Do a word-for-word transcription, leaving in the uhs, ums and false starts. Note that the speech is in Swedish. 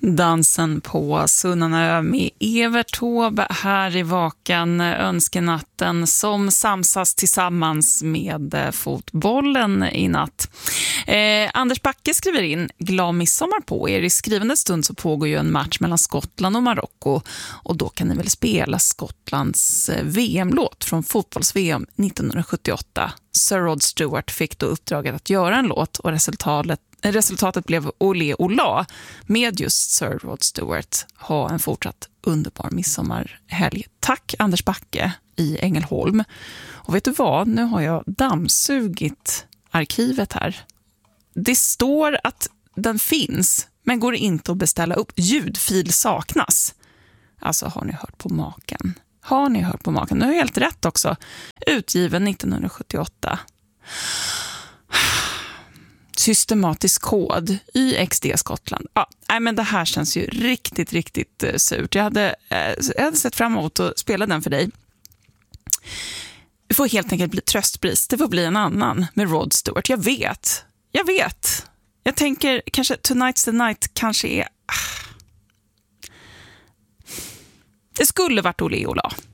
Dansen på Sunnanö med Evert Taube här i Vakan, önskenatten som samsas tillsammans med fotbollen i natt. Eh, Anders Backe skriver in: glad midsommar på er. I skrivande stund så pågår ju en match mellan Skottland och Marocko, och då kan ni väl spela Skottlands V M-låt från fotbolls-V M nittonhundrasjuttioåtta. Sir Rod Stewart fick då uppdraget att göra en låt, och resultatet Resultatet blev Olé Ola med just Sir Rod Stewart. Ha en fortsatt underbar midsommarhelg. Tack Anders Backe i Ängelholm. Och vet du vad? Nu har jag dammsugit arkivet här. Det står att den finns, men går inte att beställa upp. Ljudfil saknas. Alltså, har ni hört på maken? Har ni hört på maken? Nu har jag helt rätt också. Utgiven nittonhundrasjuttioåtta. Systematisk kod, Y X D Skottland. Ja, nej, men det här känns ju riktigt, riktigt eh, surt. Jag hade, eh, jag hade sett fram emot att spela den för dig. Det får helt enkelt bli tröstpris. Det får bli en annan med Rod Stewart. Jag vet, jag vet. Jag tänker kanske Tonight's the Night kanske är... Det skulle varit Olé Ola.